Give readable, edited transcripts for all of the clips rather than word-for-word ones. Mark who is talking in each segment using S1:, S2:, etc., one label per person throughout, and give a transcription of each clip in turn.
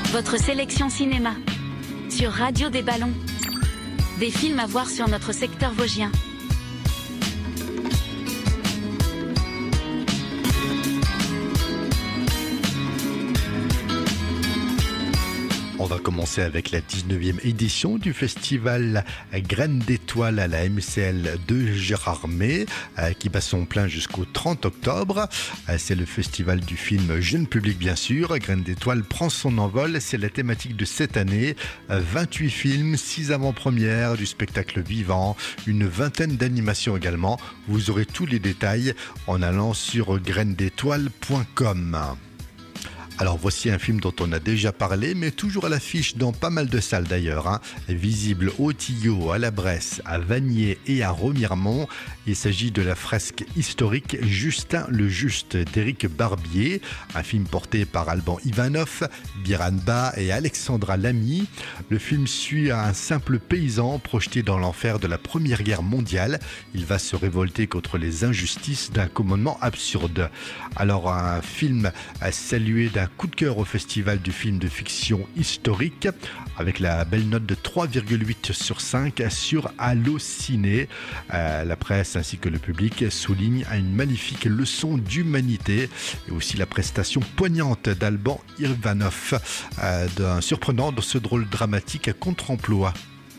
S1: Votre sélection cinéma. Sur Radio des Ballons. Des films à voir sur notre secteur vosgien.
S2: On va commencer avec la 19e édition du festival Graines d'étoiles à la MCL de Gérardmer qui bat son plein jusqu'au 30 octobre. C'est le festival du film jeune public bien sûr. Graines d'étoiles prend son envol, c'est la thématique de cette année. 28 films, 6 avant-premières, du spectacle vivant, une vingtaine d'animations également. Vous aurez tous les détails en allant sur grainesdétoiles.com. Alors voici un film dont on a déjà parlé, mais toujours à l'affiche dans pas mal de salles d'ailleurs. Visible au Tillot, à la Bresse, à Vanier et à Remiremont. Il s'agit de la fresque historique Justin le Juste d'Éric Barbier, un film porté par Alban Ivanov, Biran Ba et Alexandra Lamy. Le film suit un simple paysan projeté dans l'enfer de la Première Guerre mondiale. Il va se révolter contre les injustices d'un commandement absurde. Alors un film salué d'un coup de cœur au festival du film de fiction historique avec la belle note de 3,8 sur 5 sur Allociné. La presse ainsi que le public soulignent une magnifique leçon d'humanité et aussi la prestation poignante d'Alban Ivanov, surprenant dans ce drôle dramatique à contre-emploi.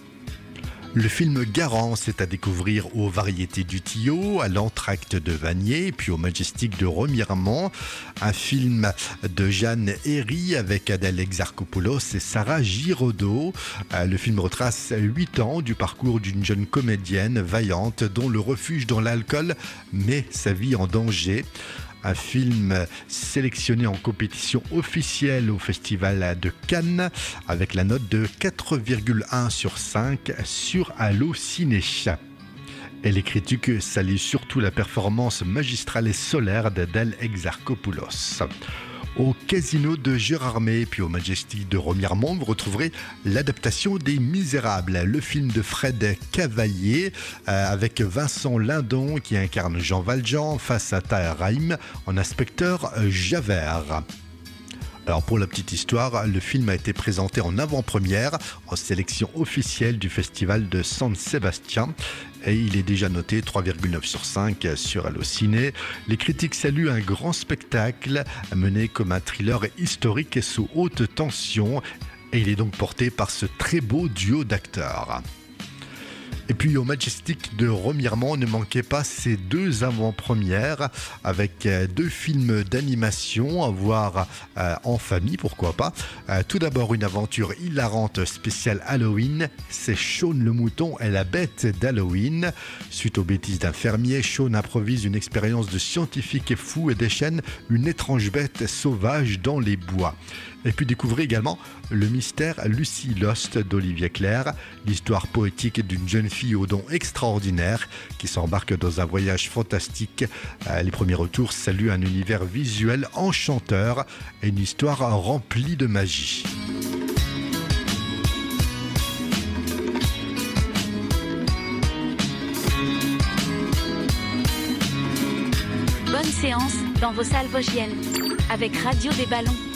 S2: Le film Garance est à découvrir aux Variétés du Tillot, à l'Entracte de Vanier, puis au Majestic de Remiremont. Un film de Jeanne Herry avec Adèle Exarchopoulos et Sarah Giraudot. Le film retrace 8 ans du parcours d'une jeune comédienne vaillante dont le refuge dans l'alcool met sa vie en danger. Un film sélectionné en compétition officielle au Festival de Cannes avec la note de 4,1 sur 5 sur Allociné. Et les critiques saluent surtout la performance magistrale et solaire d'Adèle Exarchopoulos. Au Casino de Gérardmer puis au Majestic de Remiremont, vous retrouverez l'adaptation des Misérables, le film de Fred Cavalier avec Vincent Lindon qui incarne Jean Valjean face à Tahir Rahim en inspecteur Javert. Alors pour la petite histoire, le film a été présenté en avant-première en sélection officielle du festival de San Sébastien et il est déjà noté 3,9 sur 5 sur Allociné. Les critiques saluent un grand spectacle mené comme un thriller historique et sous haute tension et il est donc porté par ce très beau duo d'acteurs. Et puis au Majestic de Remiremont, ne manquez pas ces 2 avant-premières avec 2 films d'animation à voir en famille, pourquoi pas. Tout d'abord une aventure hilarante spéciale Halloween, c'est Shaun le mouton et la bête d'Halloween. Suite aux bêtises d'un fermier, Shaun improvise une expérience de scientifique fou et déchaîne une étrange bête sauvage dans les bois. Et puis découvrez également le mystère Lucy Lost d'Olivier Clerc, l'histoire poétique d'une jeune fille aux dons extraordinaires qui s'embarque dans un voyage fantastique. Les premiers retours saluent un univers visuel enchanteur et une histoire remplie de magie.
S1: Bonne séance dans vos salles vosgiennes avec Radio des Ballons.